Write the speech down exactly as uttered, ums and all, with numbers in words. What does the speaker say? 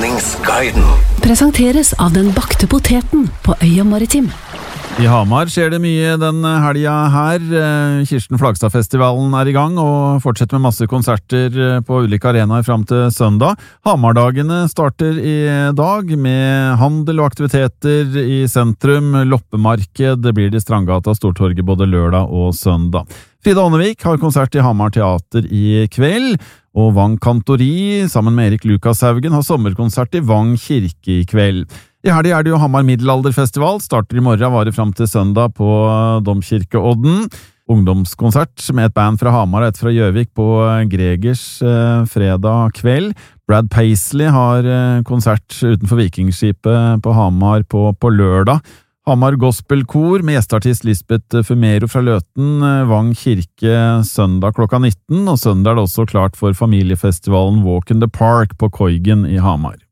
Underholdningsguiden. Presenteres av den bakte poteten på Øya Maritim. I Hamar skjer det mye den helga her. Kirsten Flagstad-festivalen er i gang og fortsetter med masse konserter på ulike arenaer fram til søndag. Hamardagene starter i dag med handel og aktiviteter i sentrum. Loppemarked blir det i Strandgata og Stortorget både lørdag og søndag. Frida Ånnevik har konsert i Hamar Teater i kveld, og Vang Kantori sammen med Erik Lukas Haugen har sommerkonsert i Vang Kirke i kveld. I helgen er det jo Hamar Middelalderfestival, starter i morgen, varer fram til søndag på Domkirkeodden. Ungdomskonsert med et band fra Hamar og et fra Gjøvik på Gregers eh, fredag kveld. Brad Paisley har eh, konsert utenfor Vikingskipet på Hamar på, på lørdag. Hamar Gospelkor med gjesteartist Lisbeth Fumero fra Løten, Vang Kirke søndag klokka nitten, og søndag er det også klart for familiefestivalen Walk in the Park på Koigen i Hamar.